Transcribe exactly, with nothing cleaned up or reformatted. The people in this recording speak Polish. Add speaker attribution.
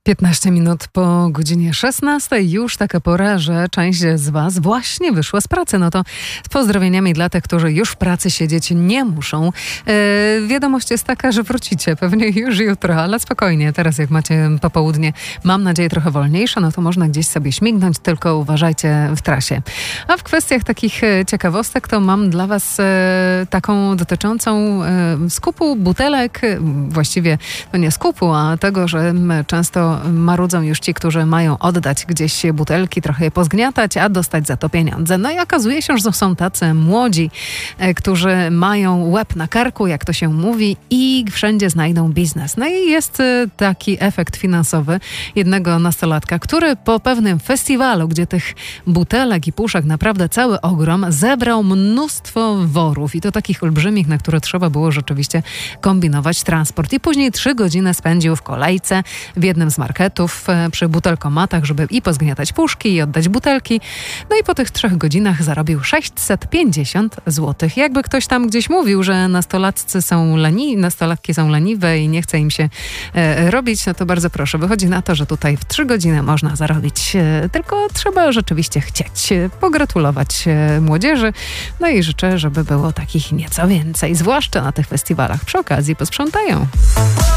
Speaker 1: piętnaście minut po godzinie szesnastej. Już taka pora, że część z Was właśnie wyszła z pracy. No to z pozdrowieniami dla tych, którzy już w pracy siedzieć nie muszą. Yy, wiadomość jest taka, że wrócicie pewnie już jutro, ale spokojnie. Teraz jak macie popołudnie, mam nadzieję trochę wolniejsze, no to można gdzieś sobie śmignąć, tylko uważajcie w trasie. A w kwestiach takich ciekawostek to mam dla Was e, taką dotyczącą e, skupu butelek, właściwie to nie skupu, a tego, że często marudzą już ci, którzy mają oddać gdzieś butelki, trochę je pozgniatać, a dostać za to pieniądze. No i okazuje się, że są tacy młodzi, e, którzy mają łeb na karku, jak to się mówi, i wszędzie znajdą biznes. No i jest e, taki efekt finansowy jednego nastolatka, który po pewnym festiwalu, gdzie tych butelek i puszek naprawdę cały ogrom, zebrał mnóstwo worów i to takich olbrzymich, na które trzeba było rzeczywiście kombinować transport. I później trzy godziny spędził w kolejce w jednym z marketów e, przy butelkomatach, żeby i pozgniatać puszki, i oddać butelki. No i po tych trzech godzinach zarobił sześćset pięćdziesiąt złotych. Jakby ktoś tam gdzieś mówił, że nastolatcy są leni, nastolatki są leniwe i nie chce im się e, robić, no to bardzo proszę. Wychodzi na to, że tutaj w trzy godziny można zarobić. E, tylko trzeba rzeczywiście chcieć. E, pogratulować e, młodzieży. No i życzę, żeby było takich nieco więcej. Zwłaszcza na tych festiwalach. Przy okazji posprzątają.